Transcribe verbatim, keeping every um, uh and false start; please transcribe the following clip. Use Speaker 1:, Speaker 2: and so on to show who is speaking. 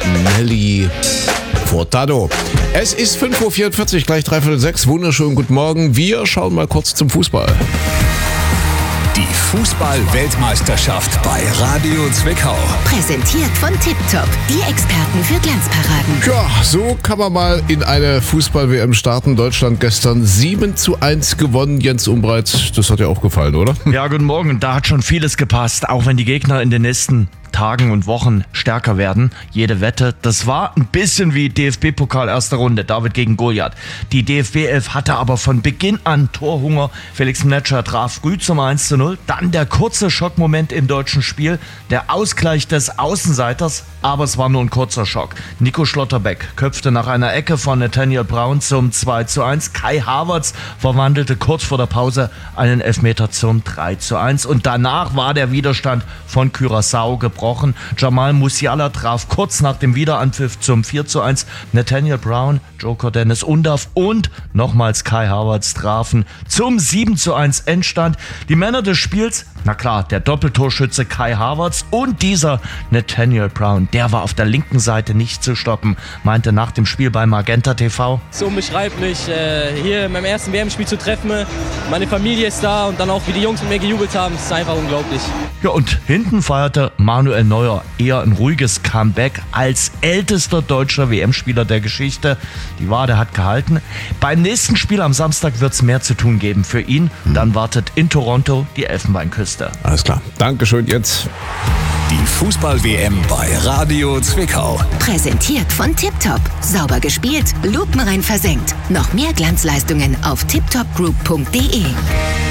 Speaker 1: Nelly Furtado. Es ist fünf Uhr vierundvierzig, gleich dreiviertel sechs. Wunderschönen guten Morgen. Wir schauen mal kurz zum Fußball.
Speaker 2: Die Fußball-Weltmeisterschaft bei Radio Zwickau.
Speaker 3: Präsentiert von Tiptop, die Experten für Glanzparaden.
Speaker 1: Ja, so kann man mal in eine Fußball-W M starten. Deutschland gestern sieben zu eins gewonnen. Jens Umbreit, das hat dir auch gefallen, oder?
Speaker 4: Ja, guten Morgen. Da hat schon vieles gepasst, auch wenn die Gegner in den nächsten Tagen und Wochen stärker werden. Jede Wette, das war ein bisschen wie D F B-Pokal erste Runde, David gegen Goliath. Die D F B elf hatte aber von Beginn an Torhunger. Felix Mnetscher traf früh zum eins zu null. Dann der kurze Schockmoment im deutschen Spiel, der Ausgleich des Außenseiters, aber es war nur ein kurzer Schock. Nico Schlotterbeck köpfte nach einer Ecke von Nathaniel Brown zum zwei zu eins. Kai Havertz verwandelte kurz vor der Pause einen Elfmeter zum drei zu eins. Und danach war der Widerstand von Curaçao gebrochen. Jamal Musiala traf kurz nach dem Wiederanpfiff zum vier zu eins. Nathaniel Brown, Joker Dennis Undav und nochmals Kai Havertz trafen zum sieben zu eins Endstand. Die Männer des Spiels, na klar, der Doppeltorschütze Kai Havertz und dieser Nathaniel Brown, der war auf der linken Seite nicht zu stoppen, meinte nach dem Spiel bei Magenta T V.
Speaker 5: So unbeschreiblich, hier in meinem ersten W M-Spiel zu treffen, meine Familie ist da und dann auch wie die Jungs mit mir gejubelt haben, ist einfach unglaublich.
Speaker 4: Ja, und hinten feierte Manuel Neuer eher ein ruhiges Comeback als ältester deutscher W M-Spieler der Geschichte. Die Wade hat gehalten. Beim nächsten Spiel am Samstag wird es mehr zu tun geben für ihn. Dann wartet in Toronto die Elfenbeinküste.
Speaker 1: Alles klar. Dankeschön, Jens.
Speaker 2: Die Fußball-W M bei Radio Zwickau.
Speaker 3: Präsentiert von Tiptop. Sauber gespielt, lupenrein versenkt. Noch mehr Glanzleistungen auf tiptopgroup punkt de.